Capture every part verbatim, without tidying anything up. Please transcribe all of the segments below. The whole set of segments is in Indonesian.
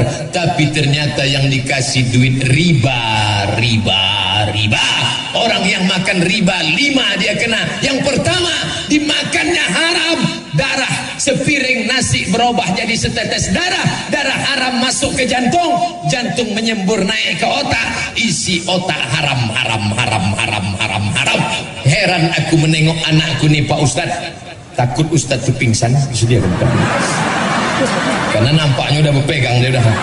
tapi ternyata yang dikasih duit riba, riba, riba. Orang yang makan riba lima dia kena. Yang pertama, dimakannya haram. Darah sepiring nasi berubah jadi setetes darah. Darah haram masuk ke jantung. Jantung menyembur naik ke otak. Isi otak haram, haram, haram, haram, haram, haram. Heran aku menengok anakku nih Pak Ustadz. Takut Ustadz tuh pingsan. Sedia kan? Karena nampaknya udah berpegang dia udah.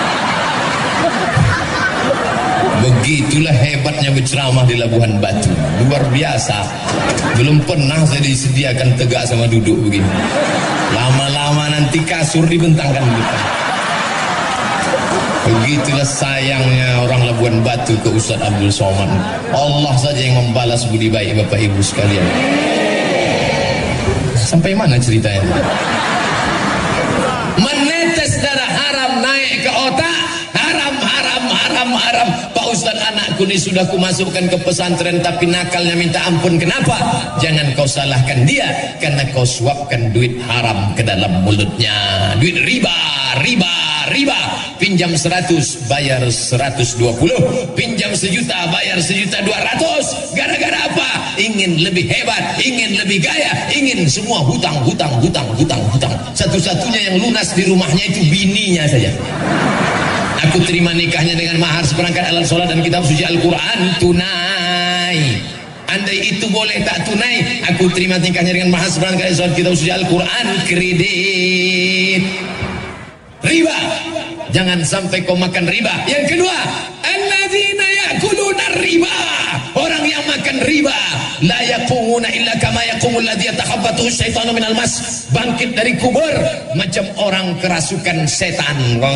Begitulah hebatnya berceramah di Labuhan Batu, luar biasa. Belum pernah saya disediakan tegak sama duduk begini. Lama-lama nanti kasur dibentangkan gitu. Begitulah sayangnya orang Labuhan Batu ke Ustadz Abdul Somad. Allah saja yang membalas budi baik Bapak Ibu sekalian. Sampai mana ceritanya? Menetes darah haram naik ke otak. Haram, haram, haram, haram. Pak Ustaz, anakku ini sudah kumasukkan ke pesantren tapi nakalnya minta ampun. Kenapa? Jangan kau salahkan dia, karena kau suapkan duit haram ke dalam mulutnya. Duit riba, riba, riba. Pinjam seratus, bayar seratus dua puluh. Pinjam sejuta, bayar sejuta dua ratus. Gara-gara apa? Ingin lebih hebat, ingin lebih gaya, ingin semua hutang, hutang, hutang, hutang, hutang. Satu-satunya yang lunas di rumahnya itu bininya saja. Aku terima nikahnya dengan mahar seperangkat alat sholat dan kitab suci Al-Quran tunai. Andai itu boleh tak tunai, aku terima nikahnya dengan mahar seperangkat alat sholat kitab suci Al-Quran kredit. Riba, jangan sampai kau makan riba. Yang kedua, alladzina ya'kuluna riba, orang yang makan riba la yaqumuna illa kama yaqumul ladzi yatakhabbathu syaitanu minal mas, bangkit dari kubur macam orang kerasukan setan.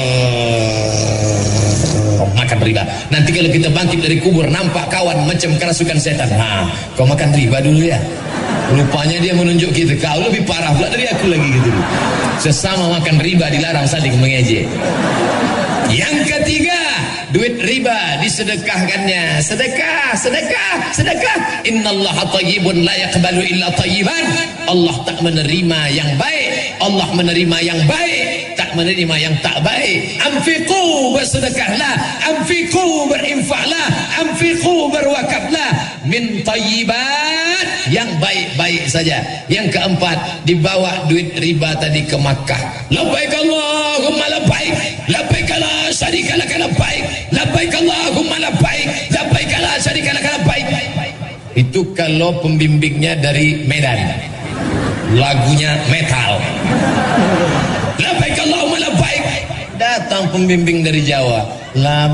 Oh, makan riba. Nanti kalau kita bangkit dari kubur nampak kawan macam kerasukan setan. Nah, kau makan riba dulu ya. Rupanya dia menunjuk kita, kau lebih parah pula dari aku lagi gitu. Sesama makan riba dilarang saling mengejek. Yang ketiga, duit riba disedekahkannya. Sedekah, sedekah, sedekah. Innallaha thayyibun la yaqbalu illa thayyiban. Allah tak menerima yang baik, Allah menerima yang baik, tak menerima yang tak baik. Anfiqu, bersedekahlah. Anfiqu, berinfaklah. Anfiqu, berwakaflah. Min thayyibat, yang baik-baik saja. Yang keempat, dibawa duit riba tadi ke Makkah. Labbaik Allahumma labbaik, labbaik la syarika lak labbaik, labbaik Allahumma labbaik, labbaik la syarika lak labbaik. Itu kalau pembimbingnya dari Medan, lagunya metal. Labbaik Allahumma labbaik. Datang pembimbing dari Jawa.